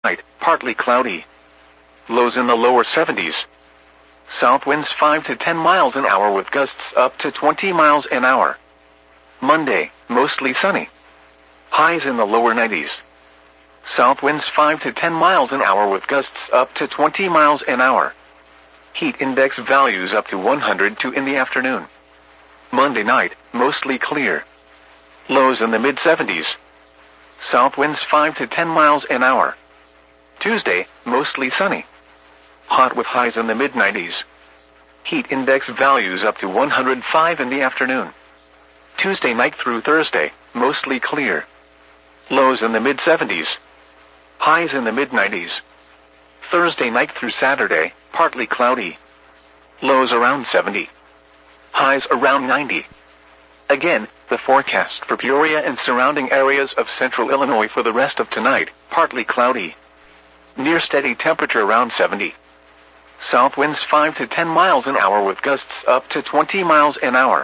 night, partly cloudy. Lows in the lower 70s. South winds 5 to 10 miles an hour with gusts up to 20 miles an hour. Monday, mostly sunny. Highs in the lower 90s. South winds 5 to 10 miles an hour with gusts up to 20 miles an hour. Heat index values up to 102 in the afternoon. Monday night, mostly clear. Lows in the mid-70s. South winds 5 to 10 miles an hour. Tuesday, mostly sunny. Hot with highs in the mid-90s. Heat index values up to 105 in the afternoon. Tuesday night through Thursday, mostly clear. Lows in the mid-70s. Highs in the mid-90s. Thursday night through Saturday, partly cloudy. Lows around 70. Highs around 90. Again, the forecast for Peoria and surrounding areas of central Illinois for the rest of tonight, partly cloudy. Near steady temperature around 70. South winds 5 to 10 miles an hour with gusts up to 20 miles an hour.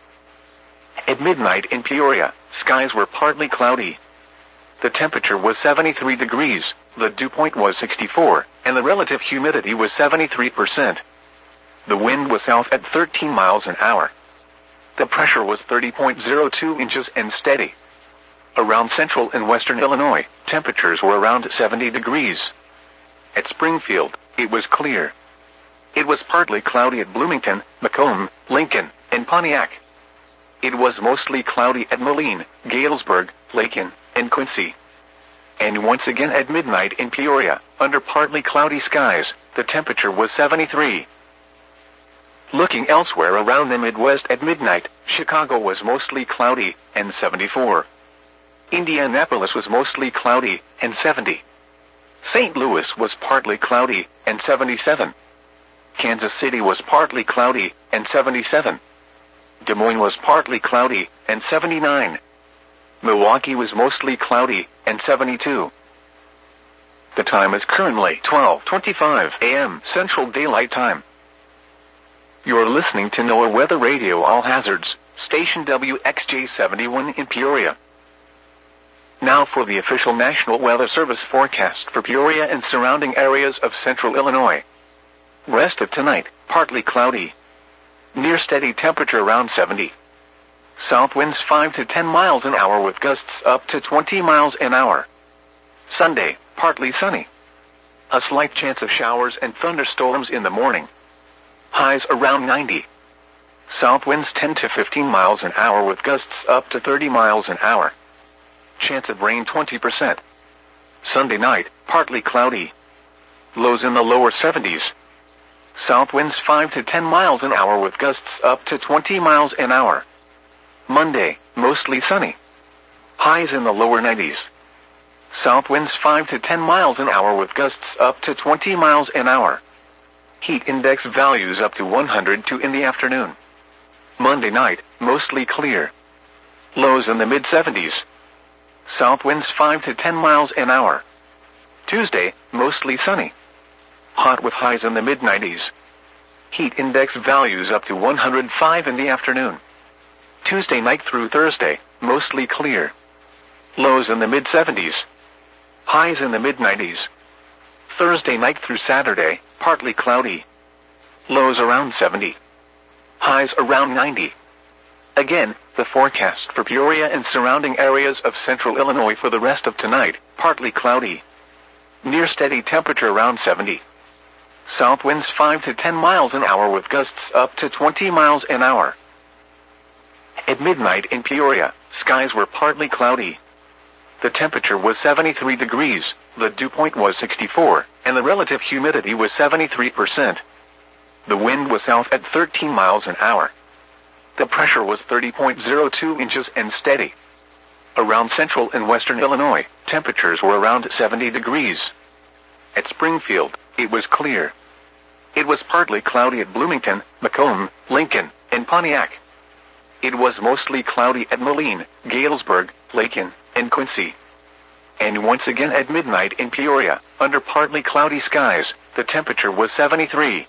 At midnight in Peoria, skies were partly cloudy. The temperature was 73 degrees, the dew point was 64, and the relative humidity was 73%. The wind was south at 13 miles an hour. The pressure was 30.02 inches and steady. Around central and western Illinois, temperatures were around 70 degrees. At Springfield, it was clear. It was partly cloudy at Bloomington, Macomb, Lincoln, and Pontiac. It was mostly cloudy at Moline, Galesburg, Lakin, and Quincy. And once again at midnight in Peoria, under partly cloudy skies, the temperature was 73. Looking elsewhere around the Midwest at midnight, Chicago was mostly cloudy, and 74. Indianapolis was mostly cloudy, and 70. St. Louis was partly cloudy, and 77. Kansas City was partly cloudy, and 77. Des Moines was partly cloudy, and 79. Milwaukee was mostly cloudy, and 72. The time is currently 12:25 a.m. Central Daylight Time. You're listening to NOAA Weather Radio All Hazards, station WXJ71 in Peoria. Now for the official National Weather Service forecast for Peoria and surrounding areas of central Illinois. Rest of tonight, partly cloudy. Near steady temperature around 70. South winds 5 to 10 miles an hour with gusts up to 20 miles an hour. Sunday, partly sunny. A slight chance of showers and thunderstorms in the morning. Highs around 90. South winds 10 to 15 miles an hour with gusts up to 30 miles an hour. Chance of rain 20%. Sunday night, partly cloudy. Lows in the lower 70s. South winds 5 to 10 miles an hour with gusts up to 20 miles an hour. Monday, mostly sunny. Highs in the lower 90s. South winds 5 to 10 miles an hour with gusts up to 20 miles an hour. Heat index values up to 102 in the afternoon. Monday night, mostly clear. Lows in the mid-70s. South winds 5 to 10 miles an hour. Tuesday, mostly sunny. Hot with highs in the mid-90s. Heat index values up to 105 in the afternoon. Tuesday night through Thursday, mostly clear. Lows in the mid-70s. Highs in the mid-90s. Thursday night through Saturday, partly cloudy. Lows around 70. Highs around 90. Again, the forecast for Peoria and surrounding areas of central Illinois for the rest of tonight, partly cloudy. Near steady temperature around 70. South winds 5 to 10 miles an hour with gusts up to 20 miles an hour. At midnight in Peoria, skies were partly cloudy. The temperature was 73 degrees, the dew point was 64, and the relative humidity was 73%. The wind was south at 13 miles an hour. The pressure was 30.02 inches and steady. Around central and western Illinois, temperatures were around 70 degrees. At Springfield, it was clear. It was partly cloudy at Bloomington, Macomb, Lincoln, and Pontiac. It was mostly cloudy at Moline, Galesburg, Lakin, and Quincy. And once again at midnight in Peoria, under partly cloudy skies, the temperature was 73.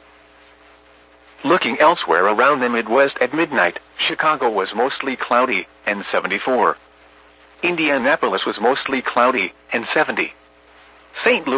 Looking elsewhere around the Midwest at midnight, Chicago was mostly cloudy, and 74. Indianapolis was mostly cloudy, and 70. St. Louis